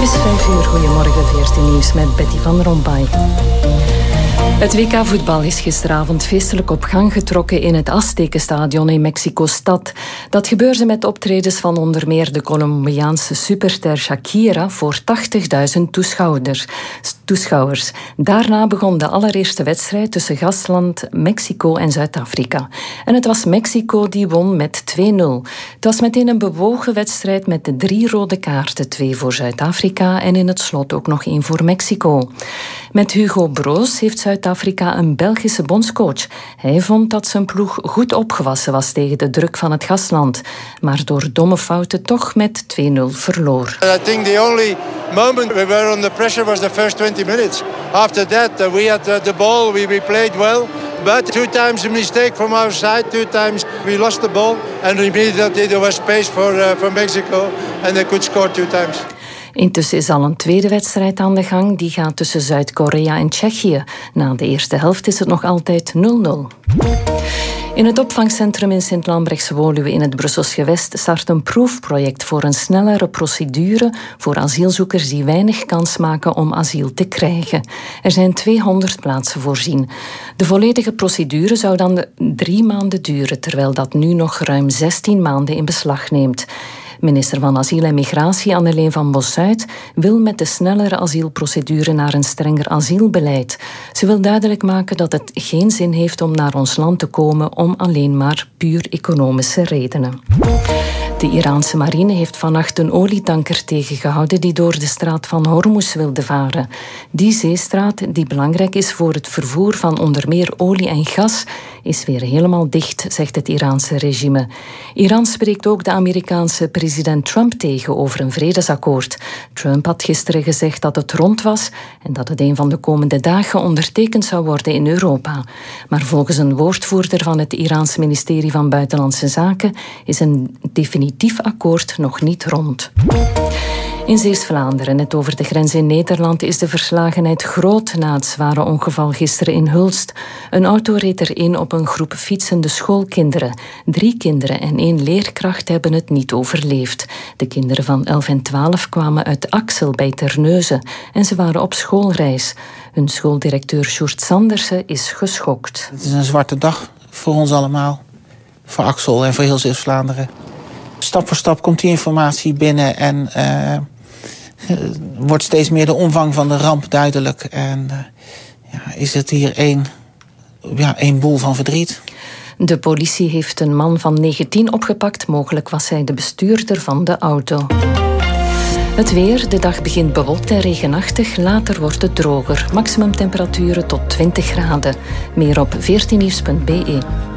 Het is 5:00. Goedemorgen, 14 nieuws met Betty van Rompuy. Het WK-voetbal is gisteravond feestelijk op gang getrokken in het Aztekenstadion in Mexico-stad. Dat gebeurde met optredens van onder meer de Colombiaanse superster Shakira voor 80.000 toeschouwers. Daarna begon de allereerste wedstrijd tussen gastland Mexico en Zuid-Afrika. En het was Mexico die won met 2-0. Het was meteen een bewogen wedstrijd met de 3 rode kaarten, 2 voor Zuid-Afrika en in het slot ook nog 1 voor Mexico. Met Hugo Broos heeft Zuid-Afrika een Belgische bondscoach. Hij vond dat zijn ploeg goed opgewassen was tegen de druk van het gastland, maar door domme fouten toch met 2-0 verloor. I think the only moment we were under pressure was the first 20 minutes. After that, we had the ball, we played well, but 2 times a mistake from our side, 2 times we lost the ball, and immediately there was space for Mexico, and they could score 2 times. Intussen is al een tweede wedstrijd aan de gang. Die gaat tussen Zuid-Korea en Tsjechië. Na de eerste helft is het nog altijd 0-0. In het opvangcentrum in Sint-Lambrechtswoluwe in het Brussels gewest start een proefproject voor een snellere procedure voor asielzoekers die weinig kans maken om asiel te krijgen. Er zijn 200 plaatsen voorzien. De volledige procedure zou dan 3 maanden duren, terwijl dat nu nog ruim 16 maanden in beslag neemt. Minister van Asiel en Migratie Anneleen van Bossuyt wil met de snellere asielprocedure naar een strenger asielbeleid. Ze wil duidelijk maken dat het geen zin heeft om naar ons land te komen om alleen maar puur economische redenen. De Iraanse marine heeft vannacht een olietanker tegengehouden die door de straat van Hormuz wilde varen. Die zeestraat, die belangrijk is voor het vervoer van onder meer olie en gas, is weer helemaal dicht, zegt het Iraanse regime. Iran spreekt ook de Amerikaanse president Trump tegen over een vredesakkoord. Trump had gisteren gezegd dat het rond was en dat het een van de komende dagen ondertekend zou worden in Europa. Maar volgens een woordvoerder van het Iraanse ministerie van Buitenlandse Zaken is een definitief akkoord nog niet rond. In Zeeuws-Vlaanderen, net over de grens in Nederland, is de verslagenheid groot na het zware ongeval gisteren in Hulst. Een auto reed erin op een groep fietsende schoolkinderen. 3 kinderen en 1 leerkracht hebben het niet overleefd. De kinderen van 11 en 12 kwamen uit Axel bij Terneuzen en ze waren op schoolreis. Hun schooldirecteur Sjoerd Sandersen is geschokt. Het is een zwarte dag voor ons allemaal, voor Axel en voor heel Zeeuws-Vlaanderen. Stap voor stap komt die informatie binnen en wordt steeds meer de omvang van de ramp duidelijk. En is het hier één boel van verdriet. De politie heeft een man van 19 opgepakt. Mogelijk was hij de bestuurder van de auto. Het weer, de dag begint bewolkt en regenachtig. Later wordt het droger. Maximumtemperaturen tot 20 graden. Meer op 14nieuws.be.